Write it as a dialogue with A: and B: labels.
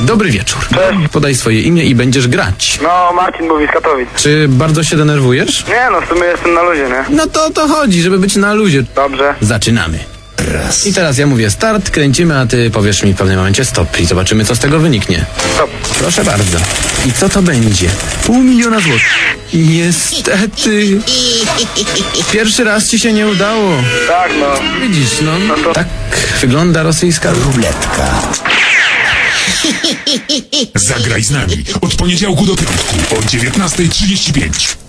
A: Dobry wieczór.
B: Cześć.
A: Podaj swoje imię i będziesz grać.
B: No, Marcin mówi z Katowic.
A: Czy bardzo się denerwujesz?
B: Nie no, w sumie jestem na luzie, nie?
A: No to o to chodzi, żeby być na luzie.
B: Dobrze.
A: Zaczynamy. I teraz ja mówię start, kręcimy, a ty powiesz mi w pewnym momencie stop i zobaczymy, co z tego wyniknie.
B: Stop.
A: Proszę bardzo. I co to będzie? 500 000 złotych. Niestety. Pierwszy raz ci się nie udało.
B: Tak, no.
A: Widzisz, no.
B: No to-
A: Tak wygląda rosyjska ruletka.
C: Zagraj z nami od poniedziałku do piątku o 19:35.